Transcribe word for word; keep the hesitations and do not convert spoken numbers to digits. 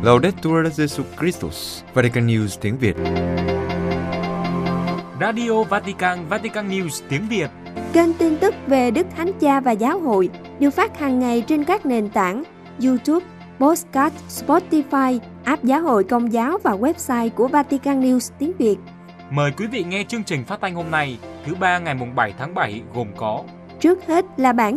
Laudetur Jesus Christus, Vatican News tiếng Việt. Radio Vatican, Vatican News tiếng Việt. Kênh tin tức về Đức Thánh Cha và Giáo hội được phát hàng ngày trên các nền tảng YouTube, Podcast, Spotify, app Giáo hội Công giáo và website của Vatican News tiếng Việt. Mời quý vị nghe chương trình phát thanh hôm nay, thứ ba ngày bảy tháng bảy gồm có: trước hết là bản